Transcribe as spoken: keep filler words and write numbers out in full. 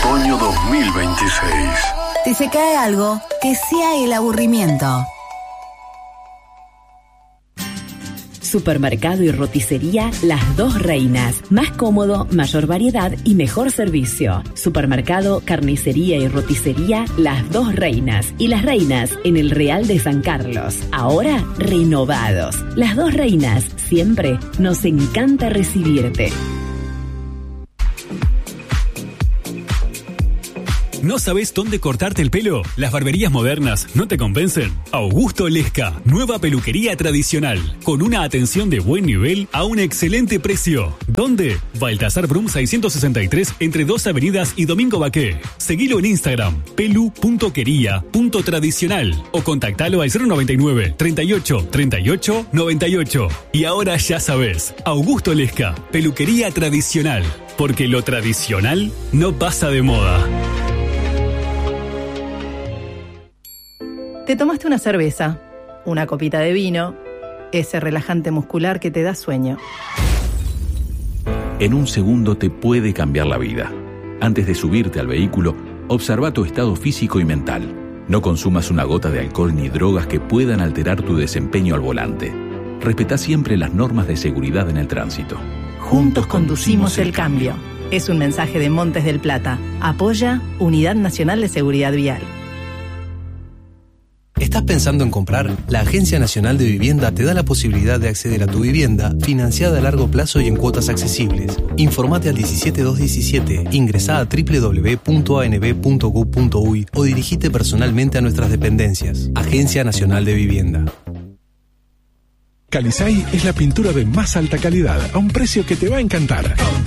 Otoño dos mil veintiséis. Si se cae algo, que sea el aburrimiento. Supermercado y roticería Las Dos Reinas. Más cómodo, mayor variedad y mejor servicio. Supermercado, carnicería y roticería Las Dos Reinas. Y Las Reinas en el Real de San Carlos. Ahora renovados. Las Dos Reinas. Siempre nos encanta recibirte. ¿No sabes dónde cortarte el pelo? ¿Las barberías modernas no te convencen? Augusto Lesca, nueva peluquería tradicional, con una atención de buen nivel a un excelente precio. ¿Dónde? Baltasar Brum seiscientos sesenta y tres, entre dos avenidas y Domingo Baqué. Seguilo en Instagram, pelu punto quería punto tradicional, o contactalo al cero noventa y nueve, treinta y ocho, treinta y ocho, noventa y ocho. Y ahora ya sabes, Augusto Lesca, peluquería tradicional, porque lo tradicional no pasa de moda. Te tomaste una cerveza, una copita de vino, ese relajante muscular que te da sueño. En un segundo te puede cambiar la vida. Antes de subirte al vehículo, observa tu estado físico y mental. No consumas una gota de alcohol ni drogas que puedan alterar tu desempeño al volante. Respetá siempre las normas de seguridad en el tránsito. Juntos conducimos el cambio. Es un mensaje de Montes del Plata. Apoya Unidad Nacional de Seguridad Vial. ¿Estás pensando en comprar? La Agencia Nacional de Vivienda te da la posibilidad de acceder a tu vivienda financiada a largo plazo y en cuotas accesibles. Informate al diecisiete dos diecisiete, ingresá a doble u doble u doble u punto a n b punto gov punto u y o dirigite personalmente a nuestras dependencias. Agencia Nacional de Vivienda. Calisay es la pintura de más alta calidad a un precio que te va a encantar.